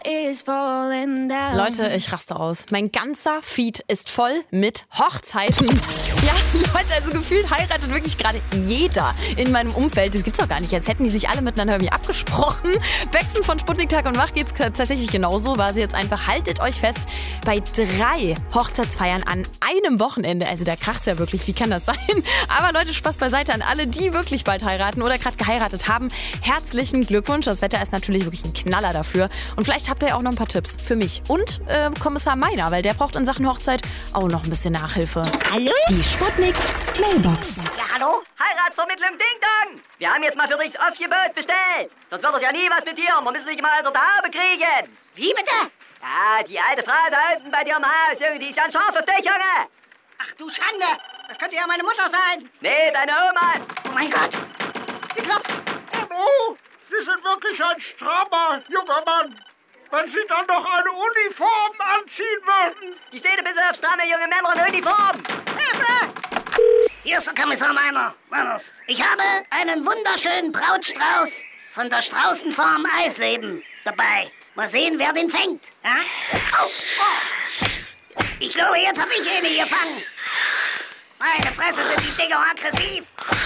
Leute, ich raste aus. Mein ganzer Feed ist voll mit Hochzeiten. Ja, Leute, also gefühlt heiratet wirklich gerade jeder in meinem Umfeld. Das gibt's doch gar nicht. Jetzt hätten die sich alle miteinander irgendwie abgesprochen. Bexen von Sputnik Tag und Wach geht's tatsächlich genauso. War sie jetzt einfach, haltet euch fest, bei 3 Hochzeitsfeiern an einem Wochenende. Also da kracht's ja wirklich. Wie kann das sein? Aber Leute, Spaß beiseite an alle, die wirklich bald heiraten oder gerade geheiratet haben. Herzlichen Glückwunsch. Das Wetter ist natürlich wirklich ein Knaller dafür. Und vielleicht habt ihr ja auch noch ein paar Tipps für mich und Kommissar Meiner, weil der braucht in Sachen Hochzeit auch noch ein bisschen Nachhilfe. Hallo? Die Sputnik Mailbox. Ja, hallo? Heiratsvermittlung Ding Dong! Wir haben jetzt mal für dich das Aufgebot bestellt. Sonst wird das ja nie was mit dir. Wir müssen dich mal unter der Haube kriegen. Wie bitte? Ja, die alte Frau da unten bei dir im Haus, Junge, die ist ja ein Schaf auf dich, Junge. Ach du Schande, das könnte ja meine Mutter sein. Nee, deine Oma. Oh mein Gott, sie klopft. Oh, Sie sind wirklich ein strammer junger Mann. Wenn Sie dann noch eine Uniform anziehen würden. Die steht ein bisschen auf stramme junge Männer in Uniform. Hilfe! Hier ist der Kommissar Meiner. Manners. Ich habe einen wunderschönen Brautstrauß von der Straußenfarm Eisleben dabei. Mal sehen, wer den fängt. Ja? Oh, oh. Ich glaube, jetzt habe ich ihn hier gefangen. Meine Fresse, sind die Dinger aggressiv.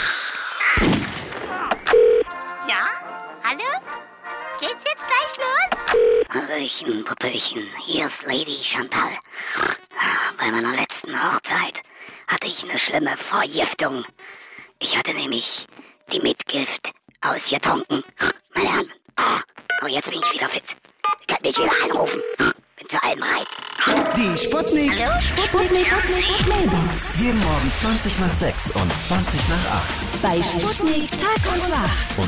Ja? Hallo? Geht's jetzt gleich los? Hallöchen, Popöchen, hier ist Lady Chantal. Bei meiner letzten Hochzeit hatte ich eine schlimme Vergiftung. Ich hatte nämlich die Mitgift ausgetrunken. Meine Herren, aber jetzt bin ich wieder fit. Ihr könnt mich wieder anrufen. Bin zu allem bereit. Die Sputnik. Hallo? Sputnik Mailbox. Jeden Morgen 20 nach 6 und 20 nach 8. Bei Sputnik Tag und Wach.